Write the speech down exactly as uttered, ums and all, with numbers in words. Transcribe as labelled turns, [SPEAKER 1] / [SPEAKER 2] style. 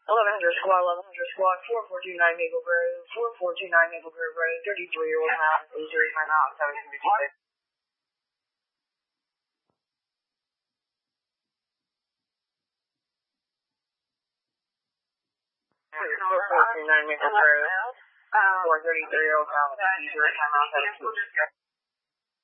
[SPEAKER 1] eleven hundred squad, eleven hundred squad, four four two nine Maple Grove, four four two nine Maple Grove Road, thirty-three-year-old male, injury time out, seven fifty-six. four four two nine Maple Grove, four thirty-three-year-old male, injury time out, seven fifty-six.